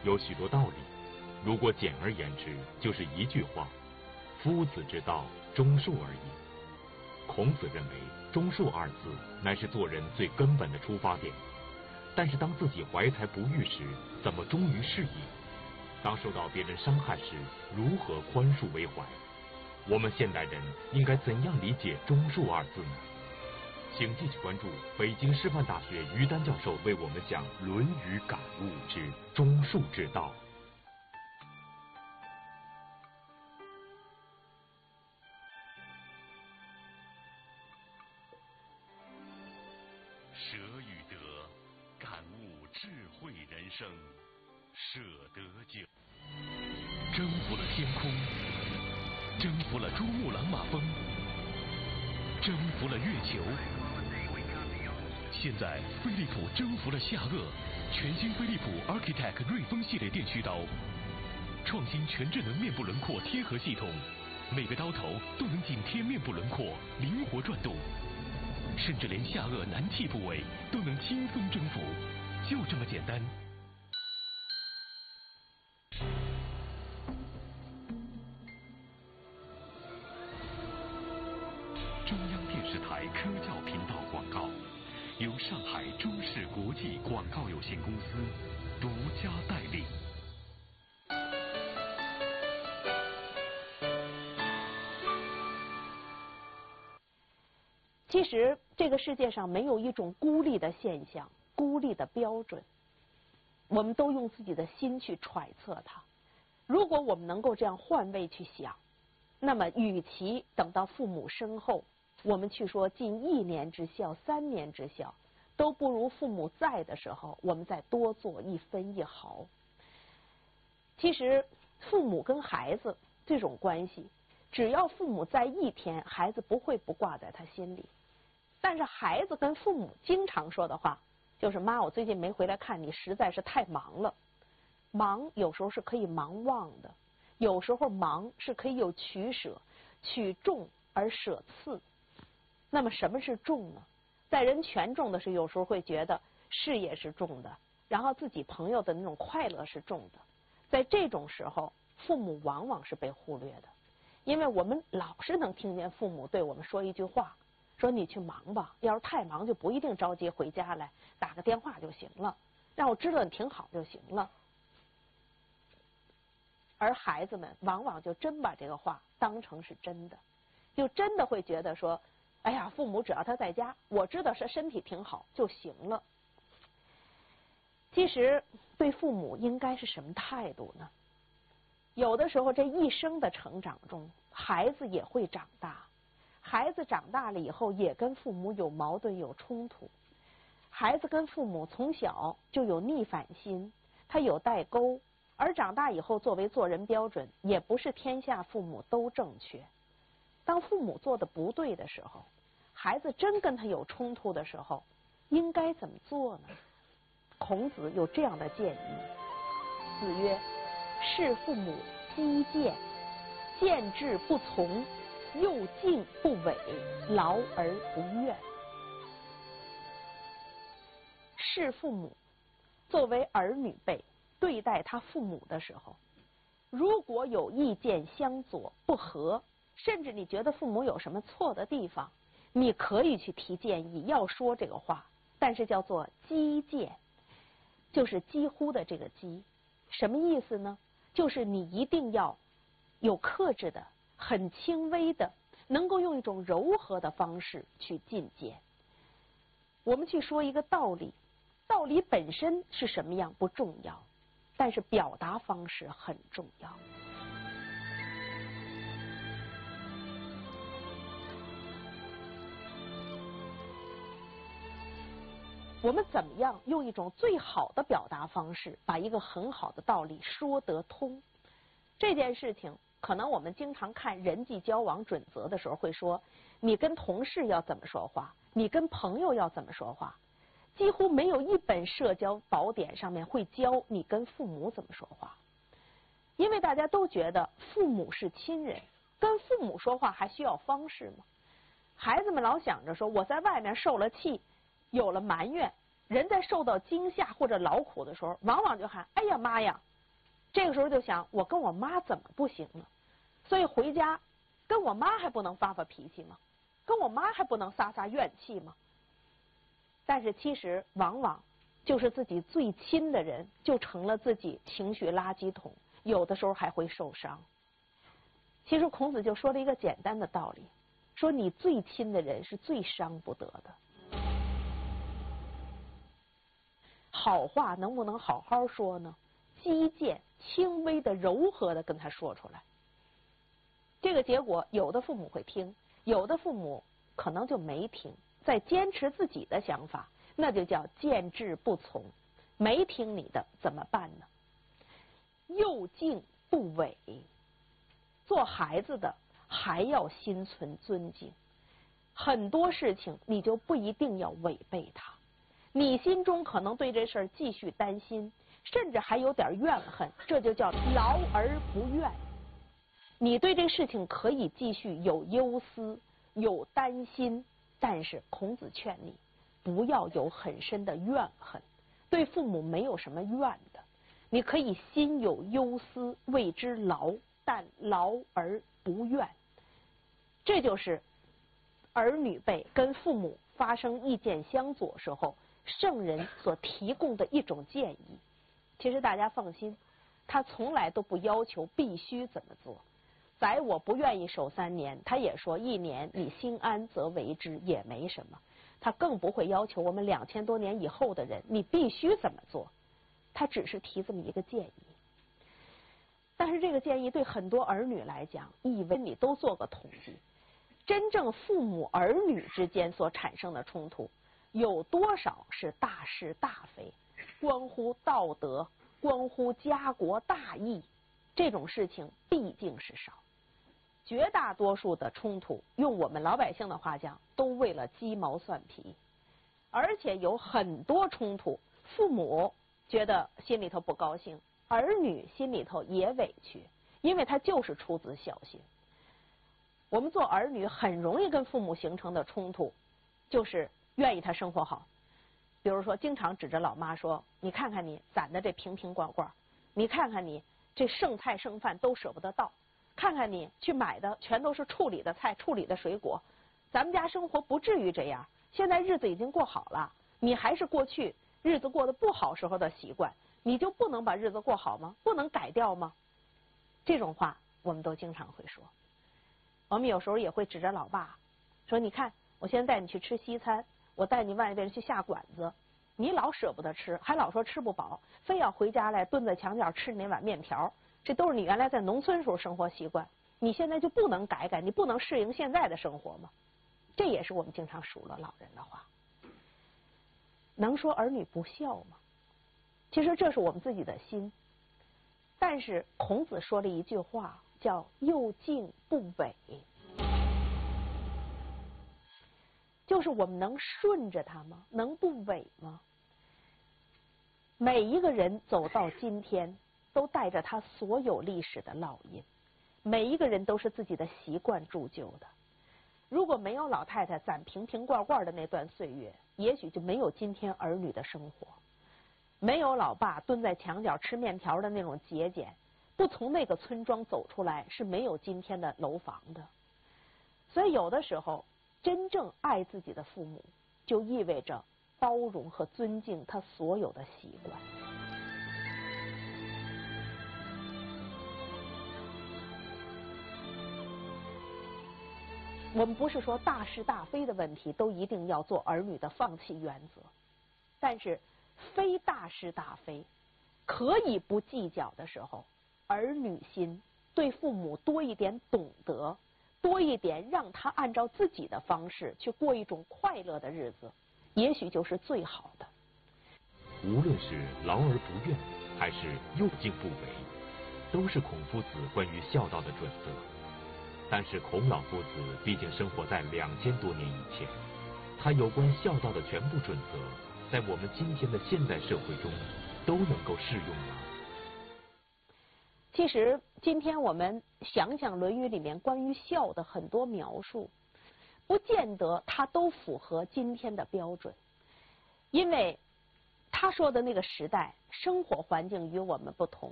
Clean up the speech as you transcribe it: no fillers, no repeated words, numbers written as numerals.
有许多道理，如果简而言之，就是一句话：夫子之道，忠恕而已。孔子认为忠恕二字乃是做人最根本的出发点，但是当自己怀才不遇时，怎么忠于事业？当受到别人伤害时，如何宽恕为怀？我们现代人应该怎样理解忠恕二字呢？请继续关注北京师范大学于丹教授为我们讲《论语感悟之忠恕之道》。 舍与得，感悟智慧人生，舍得酒。征服了天空，征服了珠穆朗玛峰，征服了月球。现在飞利浦征服了下颚，全新飞利浦 Architect 锐风系列电须刀，创新全智能面部轮廓贴合系统，每个刀头都能紧贴面部轮廓，灵活转动，甚至连下颚难剔部位都能轻松征服，就这么简单。中央电视台科教频道广告，由上海中视国际广告有限公司独家代理。 其实这个世界上没有一种孤立的现象，孤立的标准，我们都用自己的心去揣测它。如果我们能够这样换位去想，那么与其等到父母身后我们去说尽1年之孝3年之孝，都不如父母在的时候我们再多做1分1毫。其实父母跟孩子这种关系，只要父母在一天，孩子不会不挂在他心里。但是孩子跟父母经常说的话就是妈，我最近没回来看你，实在是太忙了。忙有时候是可以忙忘的，有时候忙是可以有取舍，取重而舍次。那么什么是重呢？在人权重的时候，有时候会觉得事业是重的，然后自己朋友的那种快乐是重的。在这种时候，父母往往是被忽略的，因为我们老是能听见父母对我们说一句话，说你去忙吧，要是太忙就不一定着急回家来，打个电话就行了，让我知道你挺好就行了。而孩子们往往就真把这个话当成是真的，就真的会觉得说，哎呀，父母只要他在家，我知道是身体挺好就行了。其实对父母应该是什么态度呢？有的时候这一生的成长中，孩子也会长大，孩子长大了以后也跟父母有矛盾有冲突，孩子跟父母从小就有逆反心，他有代沟，而长大以后作为做人标准，也不是天下父母都正确。当父母做的不对的时候，孩子真跟他有冲突的时候，应该怎么做呢？孔子有这样的建议，子曰：事父母积谏，谏之不从，又敬不违，劳而不怨。事父母，作为儿女辈对待他父母的时候，如果有意见相左不合，甚至你觉得父母有什么错的地方，你可以去提建议，要说这个话，但是叫做积谏，就是几乎的这个积。什么意思呢？就是你一定要有克制的，很轻微的，能够用一种柔和的方式去进谏。我们去说一个道理，道理本身是什么样不重要，但是表达方式很重要。我们怎么样用一种最好的表达方式，把一个很好的道理说得通？这件事情可能我们经常看人际交往准则的时候会说，你跟同事要怎么说话，你跟朋友要怎么说话，几乎没有一本社交宝典上面会教你跟父母怎么说话。因为大家都觉得父母是亲人，跟父母说话还需要方式吗？孩子们老想着说，我在外面受了气，有了埋怨，人在受到惊吓或者劳苦的时候，往往就喊，哎呀妈呀， 这个时候就想，我跟我妈怎么不行呢？所以回家跟我妈还不能发发脾气吗？跟我妈还不能撒撒怨气吗？但是其实往往就是自己最亲的人就成了自己情绪垃圾桶，有的时候还会受伤。其实孔子就说了一个简单的道理，说你最亲的人是最伤不得的。好话能不能好好说呢？激荐、轻微的、柔和的跟他说出来。这个结果，有的父母会听，有的父母可能就没听，在坚持自己的想法，那就叫见志不从。没听你的怎么办呢？幼敬不违。做孩子的还要心存尊敬，很多事情你就不一定要违背它。你心中可能对这事儿继续担心，甚至还有点怨恨，这就叫劳而不怨。你对这事情可以继续有忧思、有担心，但是孔子劝你不要有很深的怨恨，对父母没有什么怨的。你可以心有忧思，谓之劳，但劳而不怨。这就是儿女辈跟父母发生意见相左时候，圣人所提供的一种建议。其实大家放心，他从来都不要求必须怎么做。宰我不愿意守3年，他也说1年你心安则为之，也没什么。他更不会要求我们2000多年以后的人你必须怎么做，他只是提这么一个建议。但是这个建议对很多儿女来讲，以为你都做个统计，真正父母儿女之间所产生的冲突，有多少是大是大非，关乎道德，关乎家国大义，这种事情毕竟是少。绝大多数的冲突，用我们老百姓的话讲，都为了鸡毛蒜皮。而且有很多冲突，父母觉得心里头不高兴，儿女心里头也委屈，因为他就是出自小心。我们做儿女很容易跟父母形成的冲突，就是愿意他生活好。比如说经常指着老妈说，你看看你攒的这瓶瓶罐罐，你看看你这剩菜剩饭都舍不得倒，看看你去买的全都是处理的菜处理的水果，咱们家生活不至于这样，现在日子已经过好了，你还是过去日子过得不好时候的习惯，你就不能把日子过好吗？不能改掉吗？这种话我们都经常会说。我们有时候也会指着老爸说，你看我现在带你去吃西餐，我带你外边去下馆子，你老舍不得吃，还老说吃不饱，非要回家来蹲在墙角吃那碗面条，这都是你原来在农村时候生活习惯，你现在就不能改改，你不能适应现在的生活吗？这也是我们经常数落老人的话。能说儿女不孝吗？其实这是我们自己的心。但是孔子说了一句话，叫幼敬不违，就是我们能顺着他吗？能不违吗？每一个人走到今天都带着他所有历史的烙印，每一个人都是自己的习惯铸就的。如果没有老太太攒瓶瓶罐罐的那段岁月，也许就没有今天儿女的生活，没有老爸蹲在墙角吃面条的那种节俭，不从那个村庄走出来是没有今天的楼房的。所以有的时候真正爱自己的父母，就意味着包容和尊敬他所有的习惯。我们不是说大是大非的问题都一定要做儿女的放弃原则，但是非大是大非可以不计较的时候，儿女心对父母多一点懂得，多一点让他按照自己的方式去过一种快乐的日子，也许就是最好的。 无论是劳而不怨，还是幼敬不违，都是孔夫子关于孝道的准则。但是孔老夫子毕竟生活在2000多年以前，他有关孝道的全部准则，在我们今天的现代社会中都能够适用吗？ 其实今天我们想想《论语》里面关于孝的很多描述，不见得它都符合今天的标准，因为他说的那个时代生活环境与我们不同，